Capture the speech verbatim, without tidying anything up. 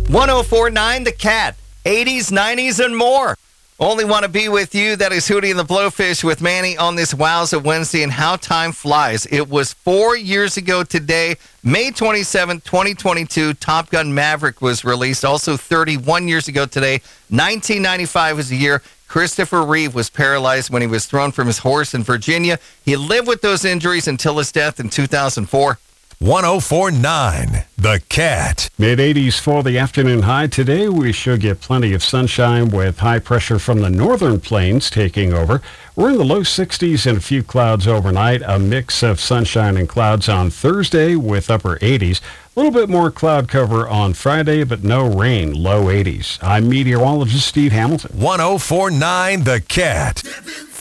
one oh four point nine The Cat, eighties, nineties, and more. Only Want to Be With You. That is Hootie and the Blowfish with Manny on this Wowza Wednesday, and how time flies. It was four years ago today, May twenty-seventh, twenty twenty-two, Top Gun Maverick was released. Also thirty-one years ago today, nineteen ninety-five was the year Christopher Reeve was paralyzed when he was thrown from his horse in Virginia. He lived with those injuries until his death in two thousand four. one oh four point nine The Cat. Mid-eighties for the afternoon high. Today we should get plenty of sunshine with high pressure from the northern plains taking over. We're in the low sixties and a few clouds overnight. A mix of sunshine and clouds on Thursday with upper eighties. A little bit more cloud cover on Friday, but no rain, low eighties. I'm meteorologist Steve Hamilton. one oh four point nine The Cat.